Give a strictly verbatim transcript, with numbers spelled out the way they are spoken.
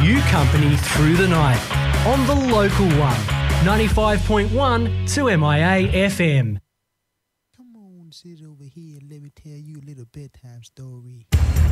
you company through the night on the local one, ninety-five point one to M I A F M. Come on, sit over here and let me tell you a little bedtime story.